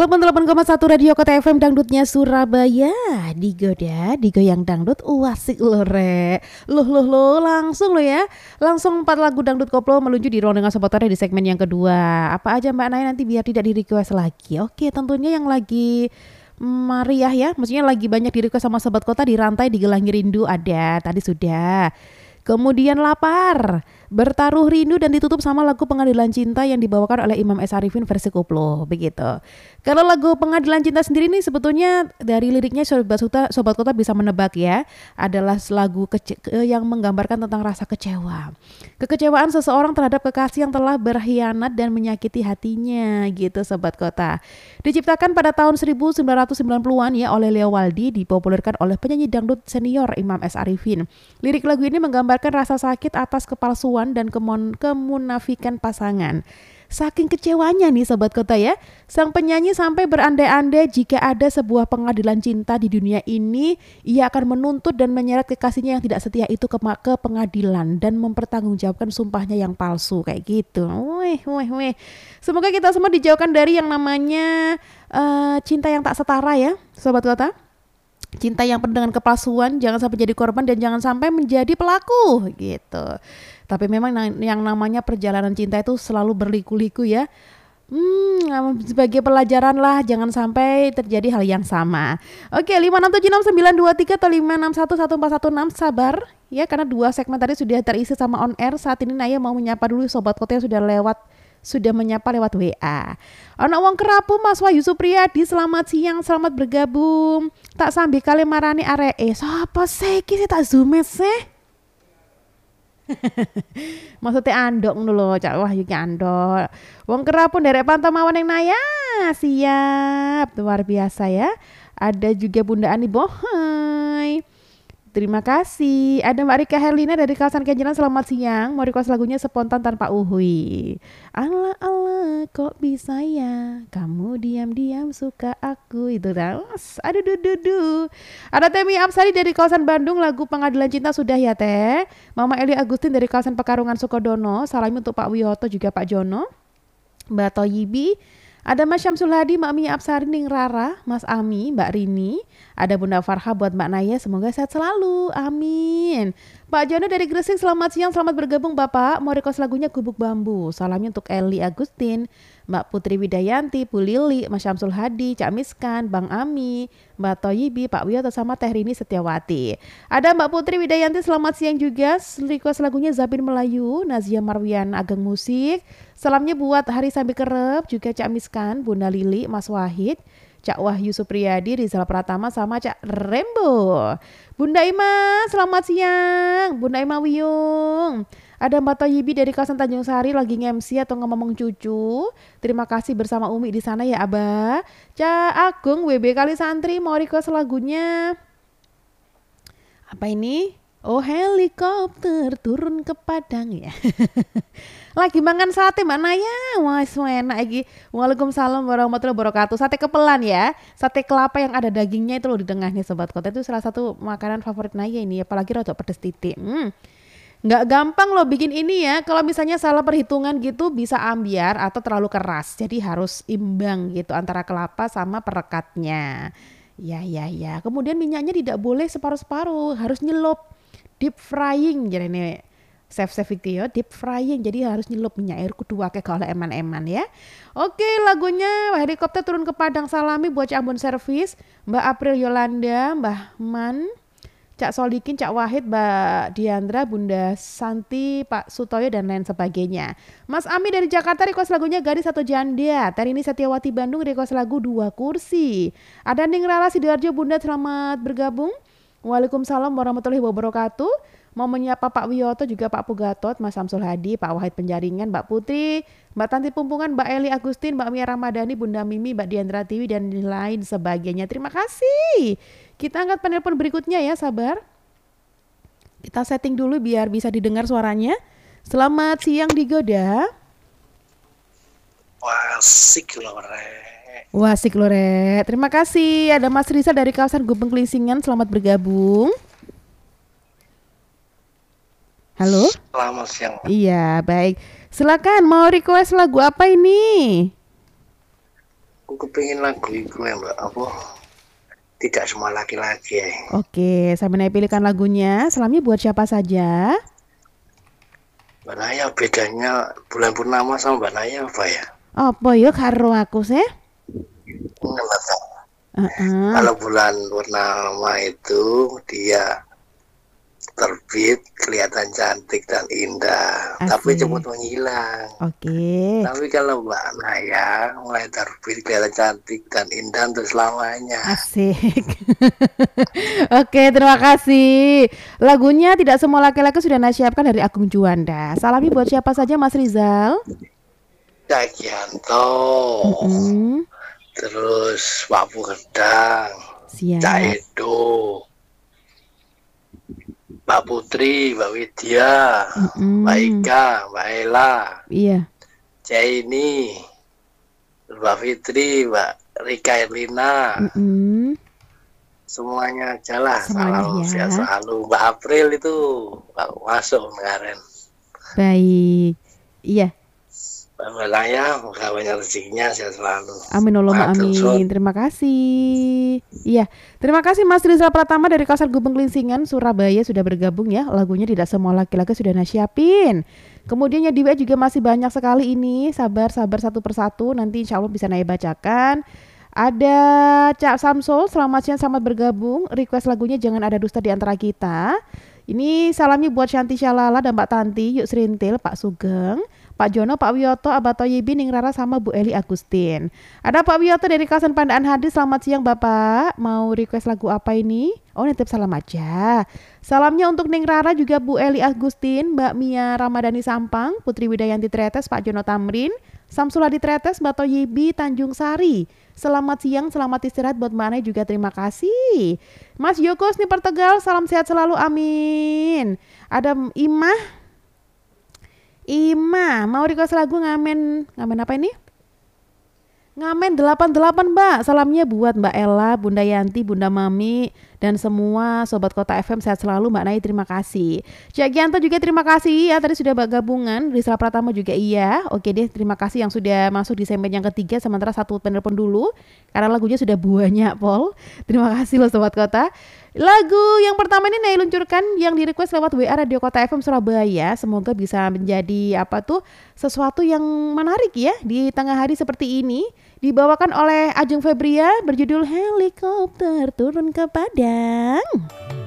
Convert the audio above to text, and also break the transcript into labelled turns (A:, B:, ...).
A: 88,1 Radio Kota FM Dangdutnya Surabaya. Digoda, Digo yang dangdut wasik lo re. Loh langsung lo ya. Langsung 4 lagu dangdut koplo meluncur di ruang dengan sobat Kota di segmen yang kedua. Apa aja Mbak Naya nanti biar tidak di request lagi. Oke, tentunya yang lagi Mariah ya, maksudnya lagi banyak di request sama sobat Kota di rantai digelangi rindu ada. Tadi sudah. Kemudian lapar, bertaruh rindu dan ditutup sama lagu Pengadilan Cinta yang dibawakan oleh Imam S. Arifin versi koplo, begitu. Kalau lagu Pengadilan Cinta sendiri nih sebetulnya dari liriknya sobat Kota bisa menebak ya, adalah lagu yang menggambarkan tentang rasa kecewa. Kekecewaan seseorang terhadap kekasih yang telah berkhianat dan menyakiti hatinya gitu sobat Kota. Diciptakan pada tahun 1990-an ya oleh Leo Waldi, dipopulerkan oleh penyanyi dangdut senior Imam S. Arifin. Lirik lagu ini menggambarkan rasa sakit atas kepalsuan dan kemunafikan pasangan. Saking kecewanya nih sobat Kota ya, sang penyanyi sampai berandai-andai jika ada sebuah pengadilan cinta di dunia ini, ia akan menuntut dan menyeret kekasihnya yang tidak setia itu ke pengadilan dan mempertanggungjawabkan sumpahnya yang palsu kayak gitu. Weh. Semoga kita semua dijauhkan dari yang namanya cinta yang tak setara ya sobat Kota. Cinta yang penuh dengan kepalsuan, jangan sampai jadi korban dan jangan sampai menjadi pelaku gitu. Tapi memang yang namanya perjalanan cinta itu selalu berliku-liku ya. Sebagai pelajaran lah, jangan sampai terjadi hal yang sama. Oke, 5676923 atau 5611416 sabar ya, karena 2 segmen tadi sudah terisi sama on air. Saat ini Naya mau menyapa dulu sobat Kota yang sudah menyapa lewat WA. Ono wong kerapu Mas Wahyu Supriyadi, selamat siang, selamat bergabung. Tak sambil kali marani areke. Sapa sih iki tak zoom sih? Maksudnya andok dulu, Cak Wahyu ki andok. Wong kerapu nderek pantau mawon yang Naya. Siap, luar biasa ya. Ada juga Bunda Ani Bohai. Terima kasih. Ada Mbak Rika Herlina dari kawasan Kenjeran, selamat siang. Mau request lagunya Spontan Tanpa Uhui. Allah kok bisa ya, kamu diam-diam suka aku. Itu dah. Aduh duh. Ada Temi Absari dari kawasan Bandung, lagu Pengadilan Cinta sudah ya teh. Mama Eli Agustin dari kawasan Pekarungan Sukodono, salam untuk Pak Wiyoto juga Pak Jono. Mbak Toyibi. Ada Mas Syamsul Hadi, Mbak Mia Absari, Ning Rara, Mas Ami, Mbak Rini. Ada Bunda Farha buat Mbak Naya, semoga sehat selalu, amin. Pak Jono dari Gresik, selamat siang, selamat bergabung Bapak. Mau request lagunya Gubuk Bambu. Salamnya untuk Eli Agustin, Mbak Putri Widayanti, Bu Lili, Mas Syamsul Hadi, Cak Miskan, Bang Ami, Mbak Toyibi, Pak Wiyoto sama Teh Rini Setiawati. Ada Mbak Putri Widayanti, selamat siang juga. Request lagunya Zabin Melayu, Nazia Marwian, Ageng Musik. Salamnya buat Hari Sambil Kerep, juga Cak Miskan, Bunda Lili, Mas Wahid, Cak Wahyu Supriyadi, Rizal Pratama sama Cak Rembo. Bunda Ima, selamat siang. Bunda Ima Wiyung. Ada Mbak Toyibi dari kawasan Tanjung Sari lagi nge-MC atau ngomong cucu. Terima kasih bersama Umi di sana ya Abah. Cak Agung WB Kali Santri mau request lagunya. Apa ini? Oh, helikopter turun ke Padang ya. Lagi mangan sate Mbak Naya. Wah, enak lagi. Waalaikumsalam warahmatullahi wabarakatuh. Sate kepelan ya. Sate kelapa yang ada dagingnya itu loh di tengahnya sobat Kota. Itu salah satu makanan favorit Naya ini, apalagi rada pedes titik. Nggak gampang loh bikin ini ya. Kalau misalnya salah perhitungan gitu bisa ambiar atau terlalu keras. Jadi harus imbang gitu antara kelapa sama perekatnya. Ya. Kemudian minyaknya tidak boleh separuh-separuh, harus nyelup. Deep frying jadi ini chef itu ya, deep frying, jadi harus nyelup minyak air kudu akeh kalau eman-eman ya. Oke, lagunya Helikopter Turun ke Padang, salami buat Cak Ambon Service, Mbak April Yolanda, Mbah Man, Cak Solikin, Cak Wahid, Mbak Diandra, Bunda Santi, Pak Sutoyo dan lain sebagainya. Mas Ami dari Jakarta request lagunya Gadis atau Janda. Tarini Setiawati Bandung request lagu 2 Kursi. Ada Ning Rara Sidoarjo, Bunda selamat bergabung. Waalaikumsalam warahmatullahi wabarakatuh. Mau menyapa Pak Wiyoto juga Pak Pugatot, Mas Samsul Hadi, Pak Wahid Penjaringan, Mbak Putri, Mbak Tanti Pumpungan, Mbak Eli Agustin, Mbak Mia Ramadhani, Bunda Mimi, Mbak Diandra Tiwi dan lain sebagainya. Terima kasih. Kita angkat penelpon berikutnya ya, sabar. Kita setting dulu biar bisa didengar suaranya. Selamat siang Digoda. Wasik lore. Terima kasih. Ada Mas Risa dari kawasan Gubeng Kelisingan, selamat bergabung. Halo?
B: Selamat siang.
A: Iya, baik. Silakan mau request lagu apa ini?
B: kepengin lagu iku Mbak, apa? Tidak semua laki-laki ya.
A: Oke, saya Naya pilihkan lagunya. Salamnya buat siapa saja?
B: Mbak Naya bedanya bulan purnama sama Mbak Naya apa ya?
A: Apa yo karo aku sih?
B: Enggak tahu.
A: Heeh.
B: Kalau bulan purnama itu dia terbit, kelihatan cantik dan indah, tapi cepat
A: Asik.
B: menghilang.
A: Oke.
B: Tapi kalau Mbak Naya mulai terbit, kelihatan cantik dan indah untuk selamanya.
A: Asik. Oke, terima kasih. Lagunya Tidak Semua Laki-Laki sudah Naya siapkan dari Agung Juanda. Salami buat siapa saja Mas Rizal?
B: Cakyanto,
A: Mm-mm.
B: terus Pak Gedang, Cak
A: Siap.
B: Edo, Mbak Putri, Mbak Widya, Mbak
A: Mm-mm.
B: Ika, Mbak Ella,
A: Iya.
B: Jaini, Mbak Fitri, Mbak Rika Erlina,
A: Mm-mm.
B: semuanya aja lah.
A: Semuanya
B: Salam
A: ya.
B: sehat selalu. Mbak April itu Mbak masuk kemarin.
A: Baik. Iya.
B: Mbak Naya, moga banyak rezekinya, sehat selalu.
A: Amin Allahumma
B: Matur
A: amin.
B: suwun.
A: Terima kasih. Iya. Terima kasih Mas Rizal Pratama dari Kawasan Gubeng Gelinsingan, Surabaya sudah bergabung ya. Lagunya Tidak Semua Laki-Laki sudah Naya siapin. Kemudian ya di WA juga masih banyak sekali ini. Sabar satu persatu. Nanti insya Allah bisa Naya bacakan. Ada Cak Samsul, selamat siang, selamat bergabung. Request lagunya Jangan Ada Dusta di Antara Kita. Ini salamnya buat Shanti Shalala dan Mbak Tanti, Yuk Serintil, Pak Sugeng, Pak Jono, Pak Wiyoto, Abah Toyibi, Ning Rara, sama Bu Eli Agustin. Ada Pak Wiyoto dari Kawasan Pandaan Hadis, selamat siang Bapak. Mau request lagu apa ini? Oh, nitip salam aja. Salamnya untuk Ning Rara, juga Bu Eli Agustin, Mbak Mia Ramadhani Sampang, Putri Widayanti Tretes, Pak Jono Tamrin, Samsuladi Tretes, Mbak Toyibi, Tanjung Sari. Selamat siang, selamat istirahat buat Mbak Anai juga terima kasih. Mas Yoko Sniper Tegal, salam sehat selalu, amin. Ada Ima, mau request lagu ngamen apa ini? Ngamen 88 Mbak, salamnya buat Mbak Ella, Bunda Yanti, Bunda Mami, dan semua Sobat Kota FM sehat selalu Mbak Nai terima kasih. Cak Gianto juga terima kasih ya, tadi sudah gabungan, Rizal Pratama juga iya. Oke deh, terima kasih yang sudah masuk di segmen yang ketiga, sementara satu penelpon dulu, karena lagunya sudah banyak Pol. Terima kasih loh Sobat Kota. Lagu yang pertama ini Nai luncurkan yang di request lewat WA Radio Kota FM Surabaya. Semoga bisa menjadi sesuatu yang menarik ya di tengah hari seperti ini. Dibawakan oleh Ajeng Febria berjudul Helikopter Turun ke Padang.